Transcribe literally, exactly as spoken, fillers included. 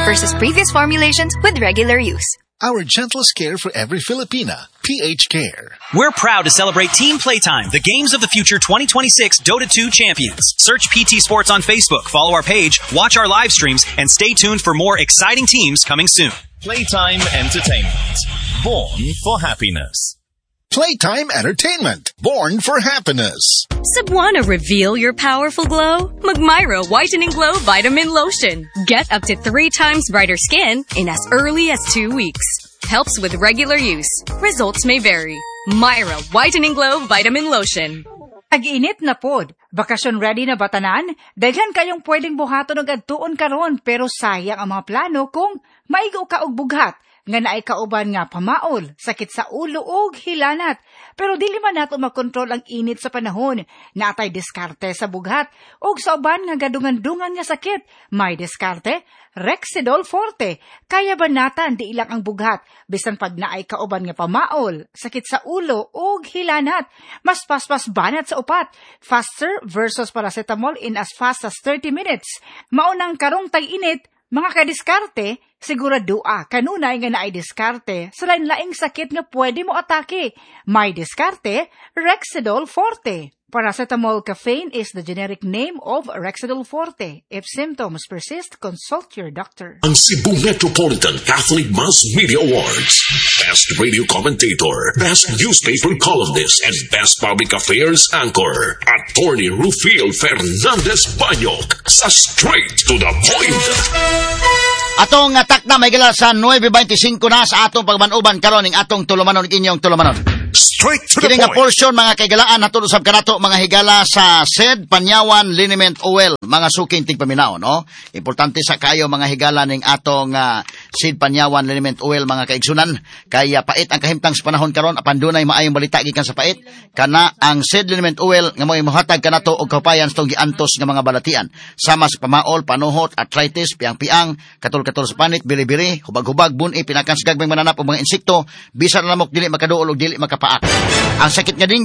versus previous formulations with regular use. Our gentlest care for every Filipina. P H Care. We're proud to celebrate Team Playtime, the Games of the Future twenty twenty-six Dota two champions. Search P T Sports on Facebook, follow our page, watch our live streams, and stay tuned for more exciting teams coming soon. Playtime Entertainment. Born for happiness. Playtime Entertainment. Born for happiness. Cebuana, reveal your powerful glow? Magmyra Whitening Glow Vitamin Lotion. Get up to three times brighter skin in as early as two weeks. Helps with regular use. Results may vary. Myra Whitening Glow Vitamin Lotion. Ag-init na pod. Bakasyon ready na batanan? Daghan kayong pwedeng buhaton og adtuon karon pero sayang ang mga plano kung maigo ka og bughat nga naay kauban nga pamaol, sakit sa ulo ug hilanat. Pero dili man nato makontrol ang init sa panahon. Natay diskarte sa bughat ug sa uban nga gadungan-dungan nga sakit. May diskarte, Rexidol Forte. Kaya banatan di ilang ang bughat bisan pag naay kauban nga pamaol, sakit sa ulo ug hilanat. Mas paspas banat sa upat. Faster versus paracetamol in as fast as thirty minutes. Maunang karong tag-init, mga kadiskarte, siguradua kanunay nga naay diskarte sa lain-laing sakit nga pwede mo atake. May diskarte, Rexidol Forte. Paracetamol caffeine is the generic name of Rexidol Forte. If symptoms persist, consult your doctor. Ang Cebu Metropolitan Catholic Mass Media Awards. Best Radio Commentator, Best Newspaper Columnist, and Best Public Affairs Anchor. Attorney Rufil Fernandez Banyok sa Straight to the Point. Atong atak na may gala sa nine twenty-five na sa atong pagmanuban karon ning atong tulumanon inyong tulumanon. Straight to the Kini nga point. portion mga kaigalaan natulog sab kanato mga higala sa S E D, Panyawan, Liniment Oil, mga suking tigpaminaw, no? Importante sa kayo mga higala ning atong uh, S E D, Panyawan, Liniment Oil mga kaigsunan. Kaya pait ang kahimtang sa panahon karon apan dunay maayong balita gikan sa pait kana ang S E D, Liniment Oil nga mo'y mohatag kanato og kapayan sa tong giantos nga mga balatian sama sa pamaol, panuhot, arthritis, piang-piang, katul-katul sa panit, biri-biri, hubag-hubag, buni, pinakan sa gagmay mananap og mga insekto, bisan lamok dili makaduol og dili makapaak. Ang sakit nga ding